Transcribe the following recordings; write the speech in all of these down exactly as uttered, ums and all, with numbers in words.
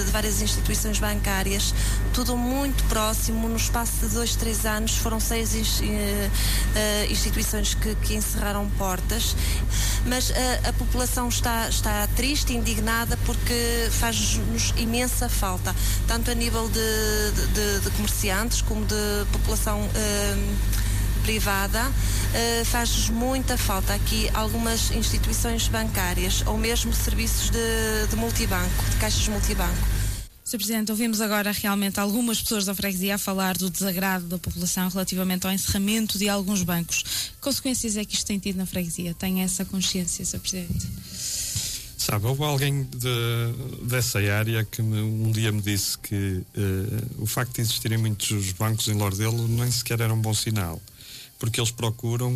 de várias instituições bancárias, tudo muito próximo. No espaço de dois, três anos foram seis instituições que, que encerraram portas, mas a, a população está, está triste, indignada, porque faz-nos imensa falta, tanto a nível de, de, de comerciantes como de população uh, privada. Uh, faz-nos muita falta aqui algumas instituições bancárias ou mesmo serviços de, de multibanco, de caixas multibanco. senhor Presidente, ouvimos agora realmente algumas pessoas da freguesia a falar do desagrado da população relativamente ao encerramento de alguns bancos. Que consequências é que isto tem tido na freguesia? Tem essa consciência, senhor Presidente? Sabe, houve alguém de, dessa área que me, um dia me disse que uh, o facto de existirem muitos bancos em Lordelo nem sequer era um bom sinal, porque eles procuram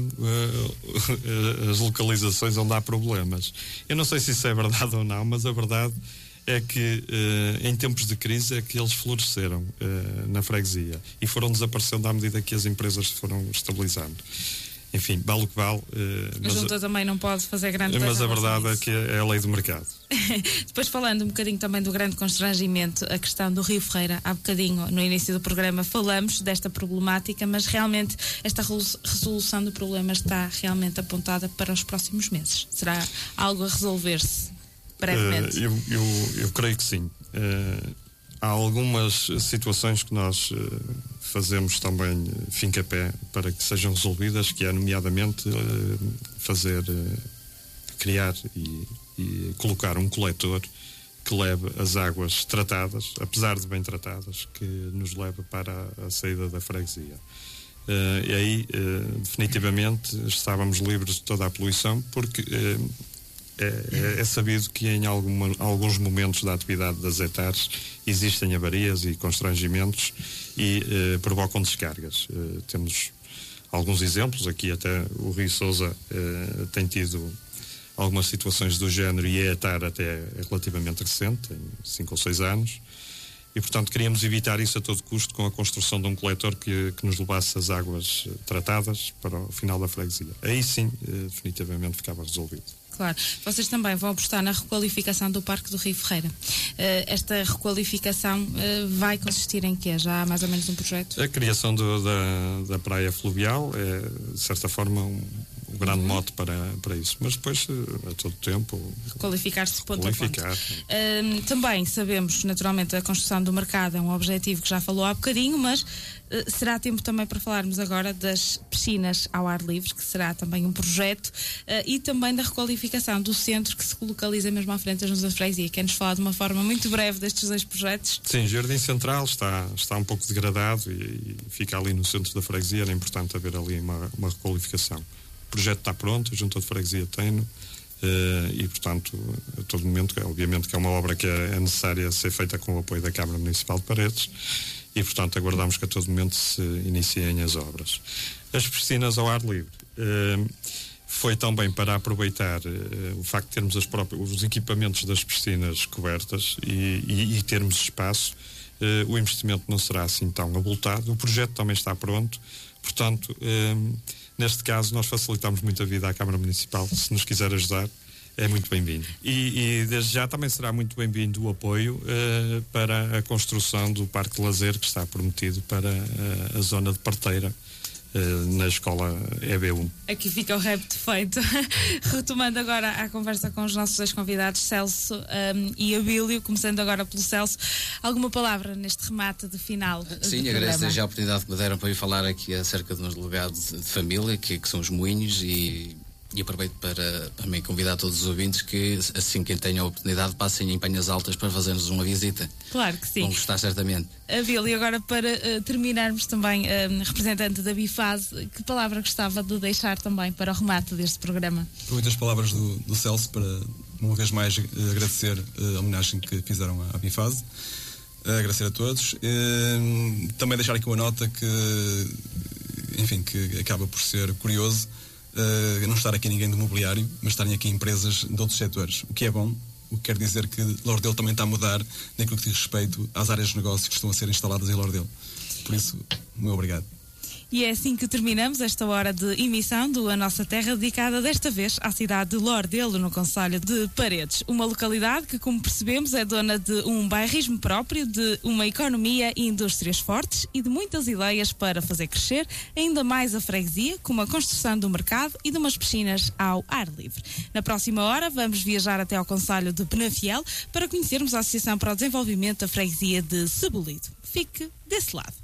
uh, as localizações onde há problemas. Eu não sei se isso é verdade ou não, mas a verdade é que uh, em tempos de crise é que eles floresceram uh, na freguesia e foram desaparecendo à medida que as empresas se foram estabilizando. Enfim, vale o que vale. Uh, a Junta também não pode fazer grande coisa. Mas a verdade é que é a lei do mercado. Depois, falando um bocadinho também do grande constrangimento, a questão do Rio Ferreira, há bocadinho no início do programa falamos desta problemática, mas realmente esta resolução do problema está realmente apontada para os próximos meses. Será algo a resolver-se brevemente? Uh, eu, eu, eu creio que sim. Uh, há algumas situações que nós uh, fazemos também fim-capé para que sejam resolvidas, que é nomeadamente uh, fazer, uh, criar e, e colocar um coletor que leve as águas tratadas, apesar de bem tratadas, que nos leve para a, a saída da freguesia. Uh, e aí, uh, definitivamente, estávamos livres de toda a poluição, porque uh, é, é sabido que em alguma, alguns momentos da atividade das hectares existem avarias e constrangimentos e uh, provocam descargas. Uh, temos alguns exemplos, aqui até o Rio Sousa uh, tem tido algumas situações do género e a hectare até é relativamente recente, tem cinco ou seis anos, e portanto queríamos evitar isso a todo custo com a construção de um coletor que, que nos levasse as águas tratadas para o final da freguesia. Aí sim, uh, definitivamente ficava resolvido. Claro. Vocês também vão apostar na requalificação do Parque do Rio Ferreira. Uh, esta requalificação uh, vai consistir em quê? Já há mais ou menos um projeto? A criação do, da, da praia fluvial é, de certa forma, um, um grande uhum. mote para, para isso. Mas depois, a todo tempo... Requalificar-se ponto a ponto. Uh, também sabemos, naturalmente, a construção do mercado é um objetivo que já falou há bocadinho, mas uh, será tempo também para falarmos agora das piscinas ao ar livre, que será também um projeto, uh, e também da requalificação do centro que se localiza mesmo à frente da Junta de Freguesia. Quer-nos falar de uma forma muito breve destes dois projetos? Sim, o Jardim Central está, está um pouco degradado e, e fica ali no centro da freguesia. Era importante haver ali uma, uma requalificação. O projeto está pronto, a Junta de Freguesia tem-no uh, e, portanto, a todo momento, obviamente que é uma obra que é, é necessária ser feita com o apoio da Câmara Municipal de Paredes e, portanto, aguardamos que a todo momento se iniciem as obras. As piscinas ao ar livre. Uh, Foi também para aproveitar uh, o facto de termos as próprias, os equipamentos das piscinas cobertas e, e, e termos espaço. Uh, o investimento não será assim tão abultado. O projeto também está pronto. Portanto, uh, neste caso, nós facilitamos muito a vida à Câmara Municipal. Se nos quiser ajudar, é muito bem-vindo. E, e desde já também será muito bem-vindo o apoio uh, para a construção do Parque de Lazer, que está prometido para uh, a zona de Parteira, na escola E B um. Aqui fica o repto feito. Retomando agora a conversa com os nossos dois convidados, Celso um, e Abílio, começando agora pelo Celso. Alguma palavra neste remate de final? Sim, agradeço já a oportunidade que me deram para ir falar aqui acerca de uns legados de família, que, que são os moinhos, e, e aproveito para também convidar todos os ouvintes que, assim quem tenha a oportunidade, passem em Penhas Altas para fazermos uma visita. Claro que sim. Vão gostar certamente. Abílio, agora para uh, terminarmos também, uh, representante da Bifase, que palavra gostava de deixar também para o remate deste programa? Aproveito as palavras do, do Celso para, uma vez mais, uh, agradecer uh, a homenagem que fizeram à, à Bifase. Uh, agradecer a todos. Uh, também deixar aqui uma nota que, enfim, que acaba por ser curioso. Uh, não estar aqui ninguém do mobiliário, mas estarem aqui empresas de outros setores, o que é bom, o que quer dizer que Lordelo também está a mudar naquilo que diz respeito às áreas de negócio que estão a ser instaladas em Lordelo. Por isso, muito obrigado. E é assim que terminamos esta hora de emissão do A Nossa Terra, dedicada desta vez à cidade de Lordelo, no concelho de Paredes. Uma localidade que, como percebemos, é dona de um bairrismo próprio, de uma economia e indústrias fortes e de muitas ideias para fazer crescer ainda mais a freguesia, como a construção do mercado e de umas piscinas ao ar livre. Na próxima hora vamos viajar até ao concelho de Penafiel para conhecermos a Associação para o Desenvolvimento da Freguesia de Cebolide. Fique desse lado.